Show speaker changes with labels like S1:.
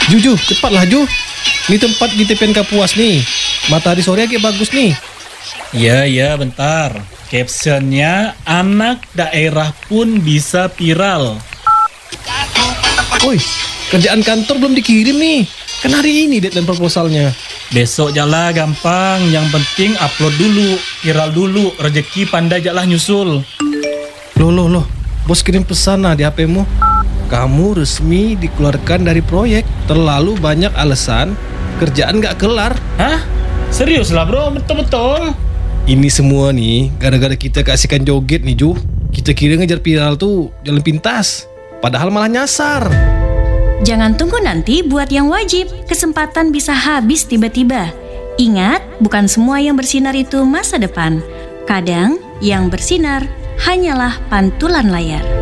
S1: Ju, cepatlah Ju. Ini tempat di tepian Kapuas nih. Matahari sore agak bagus nih.
S2: Ya, bentar. Captionnya anak daerah pun bisa viral.
S1: Woi, kerjaan kantor belum dikirim nih. Kan hari ini deadline proposalnya.
S2: Besok jalah gampang. Yang penting upload dulu, viral dulu. Rezeki pandai jalah nyusul.
S1: Loh. Bos kirim pesan di HP-mu. Kamu resmi dikeluarkan dari proyek. Terlalu banyak alasan. Kerjaan gak kelar.
S2: Hah? Serius lah bro, betul-betul.
S1: Ini semua nih gara-gara kita kasihkan joget nih Ju. Kita kira ngejar viral tuh jalan pintas. Padahal malah nyasar.
S3: Jangan tunggu nanti buat yang wajib. Kesempatan bisa habis tiba-tiba. Ingat, bukan semua yang bersinar itu masa depan. Kadang yang bersinar hanyalah pantulan layar.